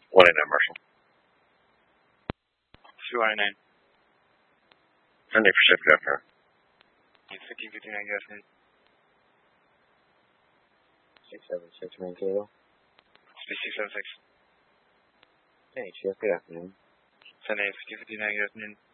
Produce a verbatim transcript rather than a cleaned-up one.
one eight nine Marshall. two one nine. Sunday Pacific, good afternoon. fifteen fifty-nine, good afternoon. six seven six main cable. six seven six. Hey, Chief, good afternoon. Sunday fifteen fifty-nine, good afternoon.